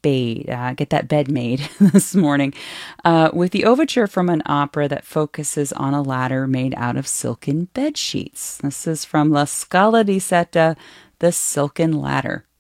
get that bed made this morning with the overture from an opera that focuses on a ladder made out of silken bed sheets. This is from La Scala di Seta, The Silken Ladder.